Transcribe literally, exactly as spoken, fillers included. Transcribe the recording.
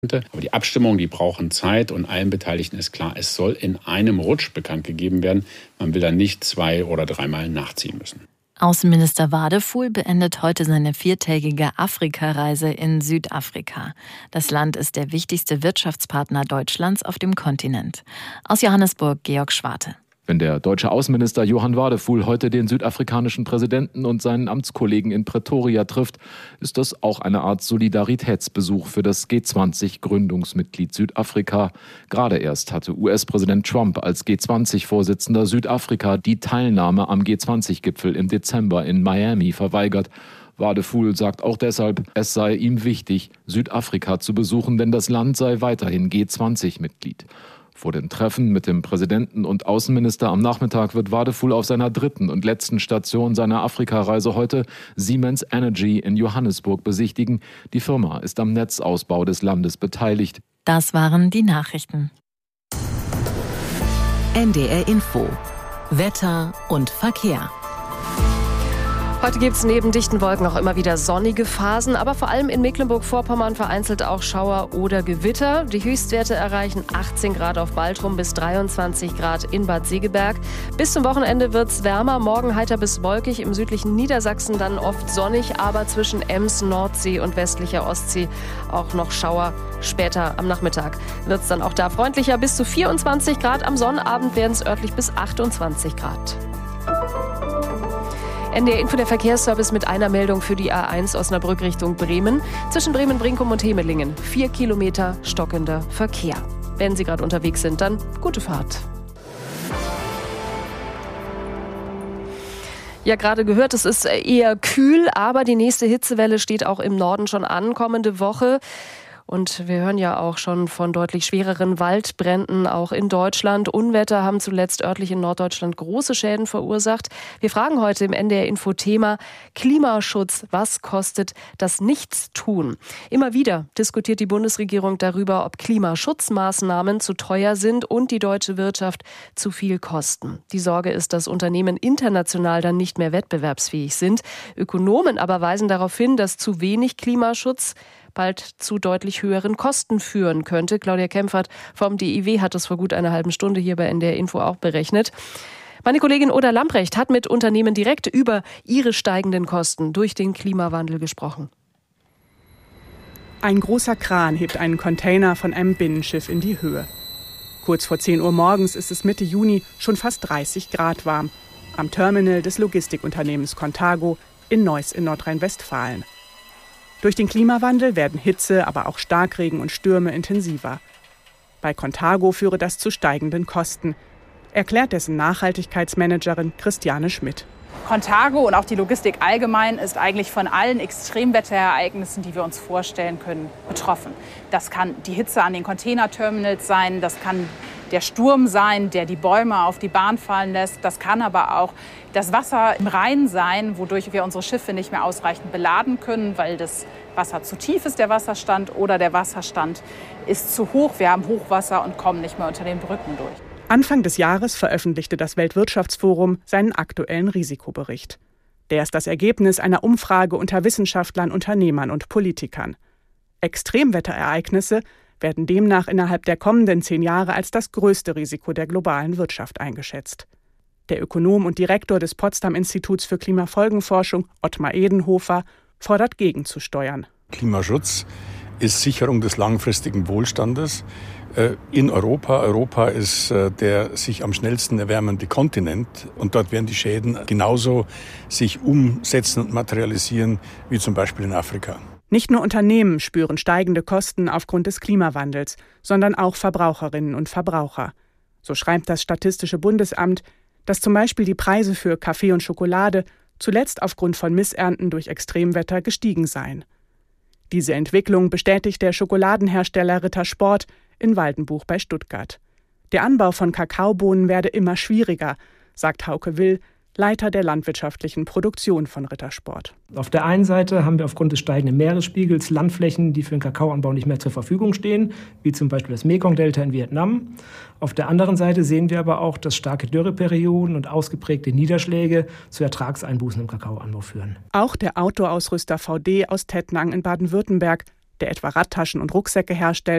Aber die Abstimmungen, die brauchen Zeit und allen Beteiligten ist klar, es soll in einem Rutsch bekannt gegeben werden. Man will da nicht zwei- oder dreimal nachziehen müssen. Außenminister Wadefuhl beendet heute seine viertägige Afrikareise in Südafrika. Das Land ist der wichtigste Wirtschaftspartner Deutschlands auf dem Kontinent. Aus Johannesburg, Georg Schwarte. Wenn der deutsche Außenminister Johann Wadefuhl heute den südafrikanischen Präsidenten und seinen Amtskollegen in Pretoria trifft, ist das auch eine Art Solidaritätsbesuch für das G zwanzig Gründungsmitglied Südafrika. Gerade erst hatte U S-Präsident Trump als G zwanzig Vorsitzender Südafrika die Teilnahme am G zwanzig Gipfel im Dezember in Miami verweigert. Wadefuhl sagt auch deshalb, es sei ihm wichtig, Südafrika zu besuchen, denn das Land sei weiterhin G zwanzig Mitglied. Vor dem Treffen mit dem Präsidenten und Außenminister am Nachmittag wird Wadefuhl auf seiner dritten und letzten Station seiner Afrikareise heute Siemens Energy in Johannesburg besichtigen. Die Firma ist am Netzausbau des Landes beteiligt. Das waren die Nachrichten. N D R Info. Wetter und Verkehr. Heute gibt es neben dichten Wolken auch immer wieder sonnige Phasen, aber vor allem in Mecklenburg-Vorpommern vereinzelt auch Schauer oder Gewitter. Die Höchstwerte erreichen achtzehn Grad auf Baltrum bis dreiundzwanzig Grad in Bad Segeberg. Bis zum Wochenende wird es wärmer, morgen heiter bis wolkig, im südlichen Niedersachsen dann oft sonnig, aber zwischen Ems, Nordsee und westlicher Ostsee auch noch Schauer. Später am Nachmittag wird es dann auch da freundlicher, bis zu vierundzwanzig Grad. Am Sonnabend werden es örtlich bis achtundzwanzig Grad. N D R Info, der Verkehrsservice mit einer Meldung für die A eins Osnabrück Richtung Bremen. Zwischen Bremen-Brinkum und Hemelingen. Vier Kilometer stockender Verkehr. Wenn Sie gerade unterwegs sind, dann gute Fahrt. Ja, gerade gehört, es ist eher kühl, aber die nächste Hitzewelle steht auch im Norden schon an, kommende Woche. Und wir hören ja auch schon von deutlich schwereren Waldbränden, auch in Deutschland. Unwetter haben zuletzt örtlich in Norddeutschland große Schäden verursacht. Wir fragen heute im N D R-Info-Thema Klimaschutz. Was kostet das Nichtstun? Immer wieder diskutiert die Bundesregierung darüber, ob Klimaschutzmaßnahmen zu teuer sind und die deutsche Wirtschaft zu viel kosten. Die Sorge ist, dass Unternehmen international dann nicht mehr wettbewerbsfähig sind. Ökonomen aber weisen darauf hin, dass zu wenig Klimaschutz bald zu deutlich höheren Kosten führen könnte. Claudia Kempfert vom D I W hat das vor gut einer halben Stunde hier bei N D R Info auch berechnet. Meine Kollegin Oda Lamprecht hat mit Unternehmen direkt über ihre steigenden Kosten durch den Klimawandel gesprochen. Ein großer Kran hebt einen Container von einem Binnenschiff in die Höhe. Kurz vor zehn Uhr morgens ist es Mitte Juni schon fast dreißig Grad warm. Am Terminal des Logistikunternehmens Contago in Neuss in Nordrhein-Westfalen. Durch den Klimawandel werden Hitze, aber auch Starkregen und Stürme intensiver. Bei Contago führe das zu steigenden Kosten, erklärt dessen Nachhaltigkeitsmanagerin Christiane Schmidt. Contago und auch die Logistik allgemein ist eigentlich von allen Extremwetterereignissen, die wir uns vorstellen können, betroffen. Das kann die Hitze an den Containerterminals sein, das kann der Sturm sein, der die Bäume auf die Bahn fallen lässt. Das kann aber auch das Wasser im Rhein sein, wodurch wir unsere Schiffe nicht mehr ausreichend beladen können, weil das Wasser zu tief ist, der Wasserstand, oder der Wasserstand ist zu hoch. Wir haben Hochwasser und kommen nicht mehr unter den Brücken durch. Anfang des Jahres veröffentlichte das Weltwirtschaftsforum seinen aktuellen Risikobericht. Der ist das Ergebnis einer Umfrage unter Wissenschaftlern, Unternehmern und Politikern. Extremwetterereignisse werden demnach innerhalb der kommenden zehn Jahre als das größte Risiko der globalen Wirtschaft eingeschätzt. Der Ökonom und Direktor des Potsdam-Instituts für Klimafolgenforschung, Ottmar Edenhofer, fordert gegenzusteuern. Klimaschutz ist Sicherung des langfristigen Wohlstandes in Europa. Europa ist der sich am schnellsten erwärmende Kontinent und dort werden die Schäden genauso sich umsetzen und materialisieren wie zum Beispiel in Afrika. Nicht nur Unternehmen spüren steigende Kosten aufgrund des Klimawandels, sondern auch Verbraucherinnen und Verbraucher. So schreibt das Statistische Bundesamt, dass zum Beispiel die Preise für Kaffee und Schokolade zuletzt aufgrund von Missernten durch Extremwetter gestiegen seien. Diese Entwicklung bestätigt der Schokoladenhersteller Rittersport in Waldenbuch bei Stuttgart. Der Anbau von Kakaobohnen werde immer schwieriger, sagt Hauke Will, Leiter der landwirtschaftlichen Produktion von Rittersport. Auf der einen Seite haben wir aufgrund des steigenden Meeresspiegels Landflächen, die für den Kakaoanbau nicht mehr zur Verfügung stehen, wie zum Beispiel das Mekong-Delta in Vietnam. Auf der anderen Seite sehen wir aber auch, dass starke Dürreperioden und ausgeprägte Niederschläge zu Ertragseinbußen im Kakaoanbau führen. Auch der Outdoor-Ausrüster V D aus Tettnang in Baden-Württemberg, der etwa Radtaschen und Rucksäcke herstellt,